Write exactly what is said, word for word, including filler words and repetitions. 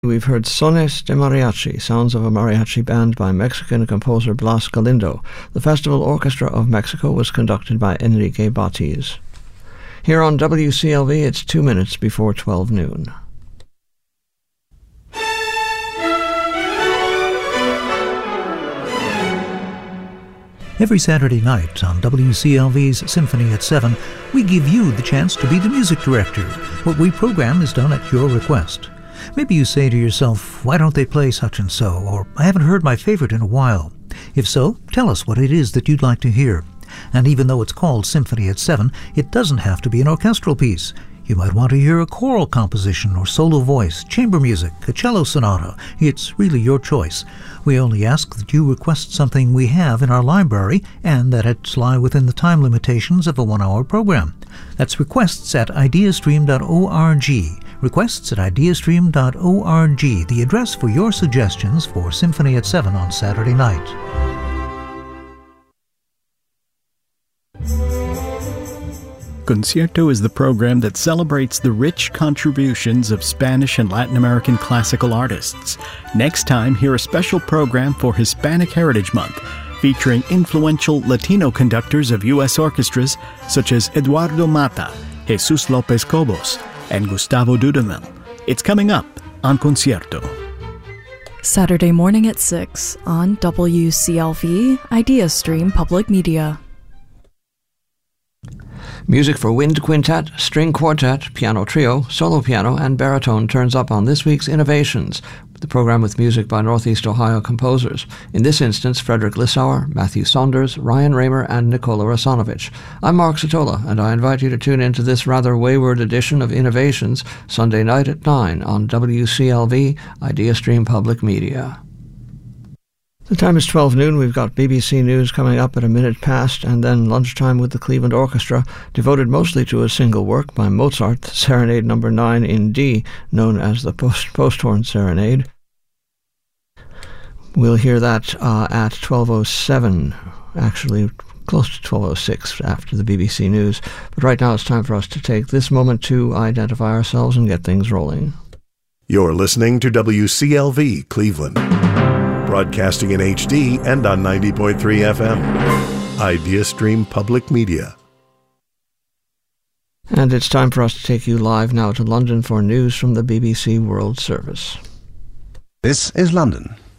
We've heard Sones de Mariachi, sounds of a mariachi band by Mexican composer Blas Galindo. The Festival Orchestra of Mexico was conducted by Enrique Batiz. Here on W C L V, it's two minutes before twelve noon. Every Saturday night on W C L V's Symphony at seven, we give you the chance to be the music director. What we program is done at your request. Maybe you say to yourself, why don't they play such and so? Or, I haven't heard my favorite in a while. If so, tell us what it is that you'd like to hear. And even though it's called Symphony at seven, it doesn't have to be an orchestral piece. You might want to hear a choral composition or solo voice, chamber music, a cello sonata. It's really your choice. We only ask that you request something we have in our library and that it lie within the time limitations of a one-hour program. That's requests at ideastream dot org. Requests at ideastream dot org, the address for your suggestions for Symphony at seven on Saturday night. Concierto is the program that celebrates the rich contributions of Spanish and Latin American classical artists. Next time, hear a special program for Hispanic Heritage Month, featuring influential Latino conductors of U S orchestras such as Eduardo Mata, Jesus López Cobos, and Gustavo Dudamel. It's coming up on Concierto. Saturday morning at six on W C L V, IdeaStream Public Media. Music for wind quintet, string quartet, piano trio, solo piano, and baritone turns up on this week's Innovations, the program with music by Northeast Ohio composers. In this instance, Frederick Lissauer, Matthew Saunders, Ryan Raymer, and Nikola Rasanovich. I'm Mark Sotola, and I invite you to tune in to this rather wayward edition of Innovations, Sunday night at nine on W C L V, IdeaStream Public Media. The time is twelve noon. We've got B B C News coming up at a minute past, and then lunchtime with the Cleveland Orchestra, devoted mostly to a single work by Mozart, Serenade number nine in D, known as the Post Posthorn Serenade. We'll hear that uh, at twelve oh seven, actually close to twelve oh six after the B B C News. But right now it's time for us to take this moment to identify ourselves and get things rolling. You're listening to W C L V Cleveland, broadcasting in H D and on ninety point three F M. IdeaStream Public Media. And it's time for us to take you live now to London for news from the B B C World Service. This is London.